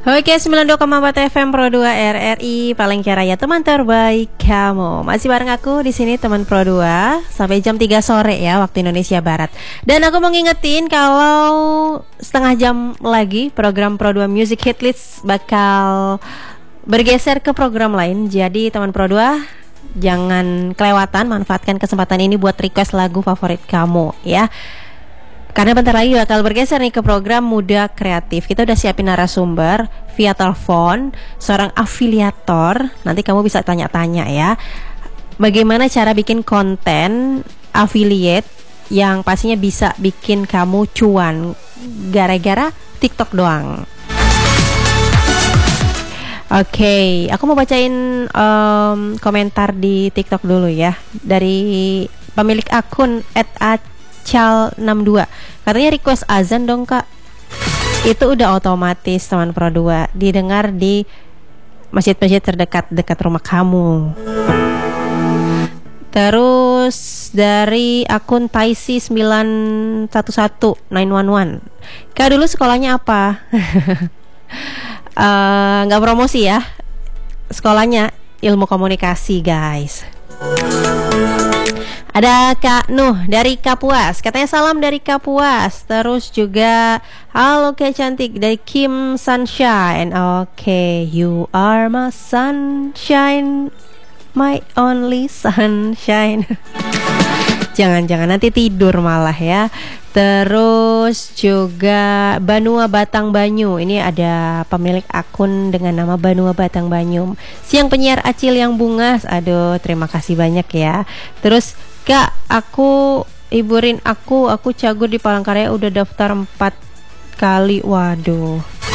Oke, 92,4 FM Pro 2 RRI paling kaya teman terbaik kamu. Masih bareng aku di sini teman Pro 2 sampai jam 3 sore ya waktu Indonesia Barat. Dan aku mau ngingetin kalau setengah jam lagi program Pro 2 Music Hit List bakal bergeser ke program lain. Jadi teman Pro 2 jangan kelewatan, manfaatkan kesempatan ini buat request lagu favorit kamu ya. Karena bentar lagi bakal bergeser nih ke program Muda Kreatif. Kita udah siapin narasumber via telepon, seorang afiliator. Nanti kamu bisa tanya-tanya ya, bagaimana cara bikin konten affiliate yang pastinya bisa bikin kamu cuan gara-gara TikTok doang. Oke, aku mau bacain komentar di TikTok dulu ya, dari pemilik akun @cal62. Katanya request azan dong kak. Itu udah otomatis teman Pro 2 didengar di masjid-masjid terdekat dekat rumah kamu. Terus dari akun Taisi 911911. Kak dulu sekolahnya apa? Nggak promosi ya. Sekolahnya ilmu komunikasi guys. Ada Kak Nuh dari Kapuas, katanya salam dari Kapuas. Terus juga halo Kak cantik dari Kim Sunshine. Oke, you are my sunshine, my only sunshine. Jangan nanti tidur malah ya. Terus juga Banua Batang Banyu. Ini ada pemilik akun dengan nama Banua Batang Banyu. Siang penyiar Acil yang bungas. Aduh, terima kasih banyak ya. Terus Kak, aku hiburin aku cagur di Palangkaraya udah daftar 4 kali. Waduh.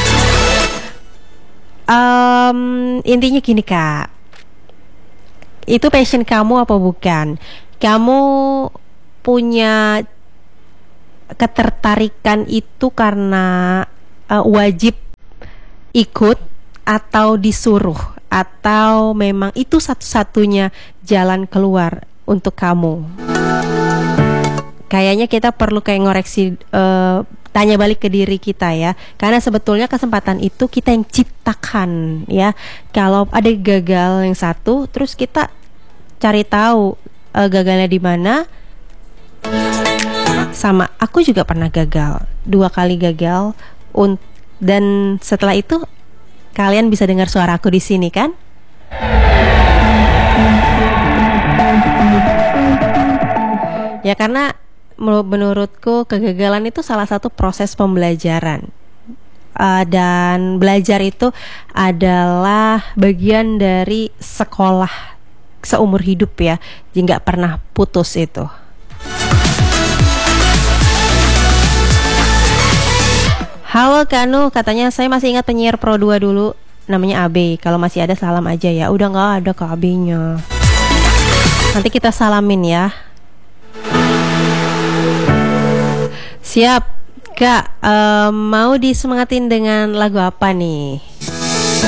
Intinya gini Kak, itu passion kamu apa bukan? Kamu punya ketertarikan itu karena wajib ikut atau disuruh, atau memang itu satu-satunya jalan keluar untuk kamu? Kayaknya kita perlu kayak ngoreksi, tanya balik ke diri kita ya, karena sebetulnya kesempatan itu kita yang ciptakan ya. Kalau ada gagal yang satu, terus kita cari tahu gagalnya di mana. Sama aku juga pernah gagal, 2 kali gagal, dan setelah itu kalian bisa dengar suara aku di sini kan? Ya karena menurutku kegagalan itu salah satu proses pembelajaran, dan belajar itu adalah bagian dari sekolah seumur hidup ya, jadi nggak pernah putus itu. Halo Kanu, katanya saya masih ingat penyiar Pro 2 dulu, namanya AB. Kalau masih ada salam aja ya. Udah nggak ada ke AB-nya. Nanti kita salamin ya. Siap Kak, mau disemangatin dengan lagu apa nih?